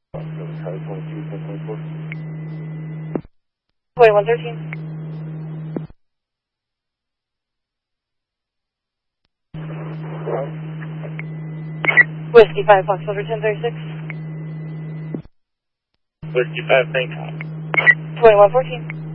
Charlie 22, 1024. 2113. Whiskey 5 Foxtrot 1036. Whiskey 5, thanks. 2114.